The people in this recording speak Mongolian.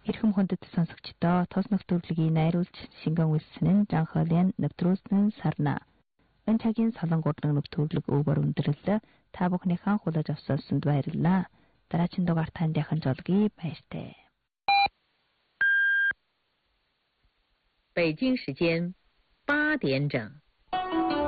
Эрхэм хүндэт сонсогчдоо тос нөхдөрлөгийг найруулж шингэн үлдсэн Жанхолын нэвтрүүлсэн сарна. Энэ цагийн солон гурван нэвтрүүлэг өвөр өндөрлөлөө та бүхнийхэн хулаж авсаасанд баярлалаа. Дараагийн дугаар тандяхан жолгий баяртай. 北京时间8点整。